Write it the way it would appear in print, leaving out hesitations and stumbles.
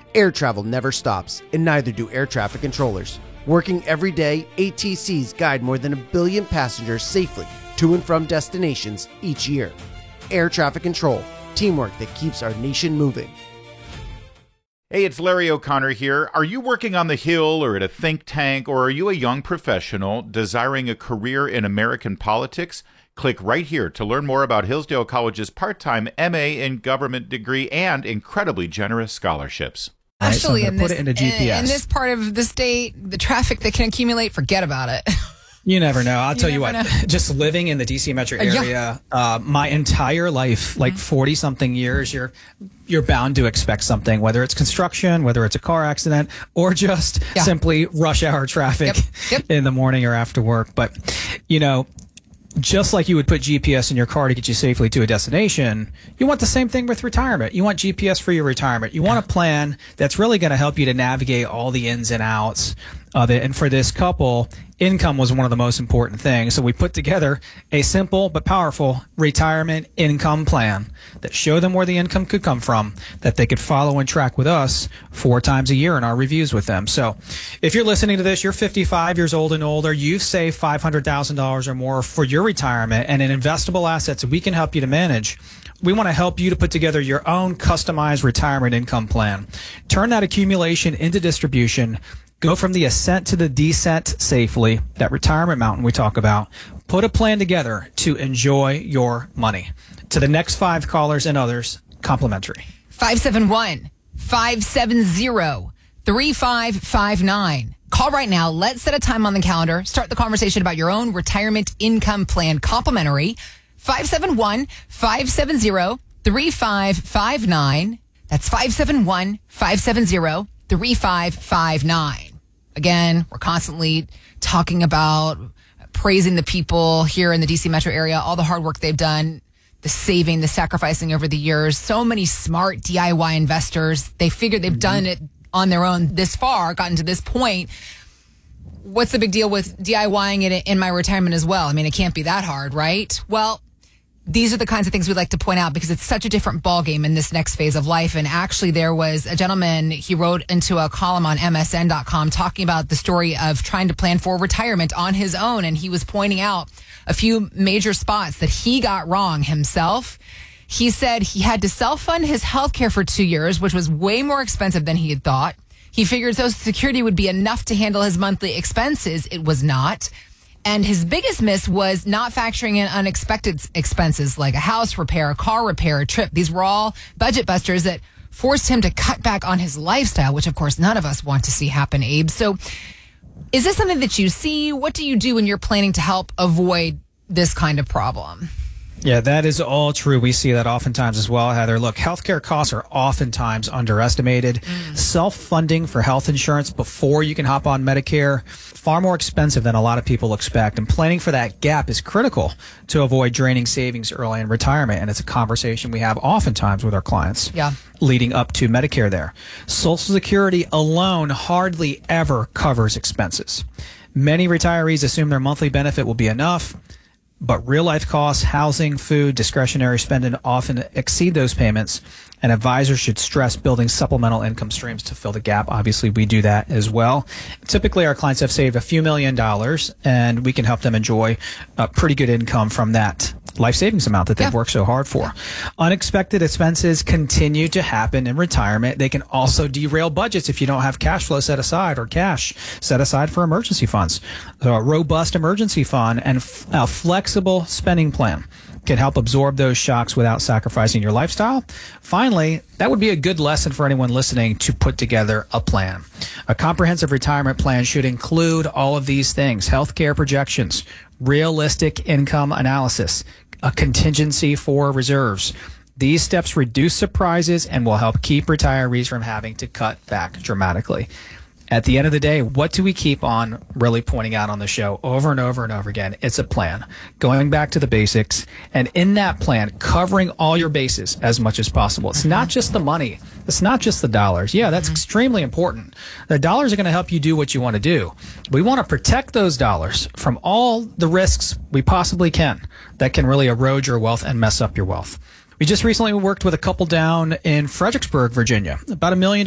Air travel never stops, and neither do air traffic controllers. Working every day, ATCs guide more than 1 billion passengers safely to and from destinations each year. Air traffic control, teamwork that keeps our nation moving. Hey, it's Larry O'Connor here. Are you working on the Hill or at a think tank, or are you a young professional desiring a career in American politics? Click right here to learn more about Hillsdale College's part-time MA in government degree and incredibly generous scholarships. Actually, so in this part of the state, the traffic that can accumulate, forget about it. You never know. I'll tell you what, just living in the DC metro area, my entire life, like 40-something years, you're bound to expect something, whether it's construction, whether it's a car accident, or just simply rush hour traffic in the morning or after work. But, you know, just like you would put GPS in your car to get you safely to a destination, you want the same thing with retirement. You want GPS for your retirement. You want a plan that's really going to help you to navigate all the ins and outs of it. And for this couple, income was one of the most important things. So we put together a simple but powerful retirement income plan that showed them where the income could come from, that they could follow and track with us 4 times a year in our reviews with them. So if you're listening to this, you're 55 years old and older, you've saved $500,000 or more for your retirement and in investable assets that we can help you to manage. We want to help you to put together your own customized retirement income plan. Turn that accumulation into distribution. Go from the ascent to the descent safely, that retirement mountain we talk about. Put a plan together to enjoy your money. To the next 5 callers and others, complimentary. 571-570-3559. Call right now. Let's set a time on the calendar. Start the conversation about your own retirement income plan. Complimentary. 571-570-3559. That's 571-570-3559. Again, we're constantly talking about praising the people here in the DC metro area, all the hard work they've done, the saving, the sacrificing over the years. So many smart DIY investors. They figure they've done it on their own this far, gotten to this point. What's the big deal with DIYing it in my retirement as well? I mean, it can't be that hard, right? Well, these are the kinds of things we'd like to point out because it's such a different ballgame in this next phase of life. And actually, there was a gentleman, he wrote into a column on MSN.com talking about the story of trying to plan for retirement on his own. And he was pointing out a few major spots that he got wrong himself. He said he had to self-fund his health care for 2 years, which was way more expensive than he had thought. He figured Social Security would be enough to handle his monthly expenses. It was not. And his biggest miss was not factoring in unexpected expenses like a house repair, a car repair, a trip. These were all budget busters that forced him to cut back on his lifestyle, which, of course, none of us want to see happen, Abe. So is this something that you see? What do you do when you're planning to help avoid this kind of problem? Yeah, that is all true. We see that oftentimes as well, Heather. Look, healthcare costs are oftentimes underestimated. Self-funding for health insurance before you can hop on Medicare, far more expensive than a lot of people expect. And planning for that gap is critical to avoid draining savings early in retirement. And it's a conversation we have oftentimes with our clients leading up to Medicare there. Social Security alone hardly ever covers expenses. Many retirees assume their monthly benefit will be enough. But real-life costs, housing, food, discretionary spending often exceed those payments, and advisors should stress building supplemental income streams to fill the gap. Obviously, we do that as well. Typically, our clients have saved a few $1 million, and we can help them enjoy a pretty good income from that life savings amount that they've worked so hard for. Unexpected expenses continue to happen in retirement. They can also derail budgets if you don't have cash flow set aside or cash set aside for emergency funds. So a robust emergency fund and a flexible spending plan can help absorb those shocks without sacrificing your lifestyle. Finally, that would be a good lesson for anyone listening to put together a plan. A comprehensive retirement plan should include all of these things: healthcare projections, realistic income analysis, a contingency for reserves. These steps reduce surprises and will help keep retirees from having to cut back dramatically. At the end of the day, what do we keep on really pointing out on the show over and over and over again? It's a plan. Going back to the basics, and in that plan, covering all your bases as much as possible. It's not just the money. It's not just the dollars. Yeah, that's extremely important. The dollars are going to help you do what you want to do. We want to protect those dollars from all the risks we possibly can that can really erode your wealth and mess up your wealth. We just recently worked with a couple down in Fredericksburg, Virginia, about $1 million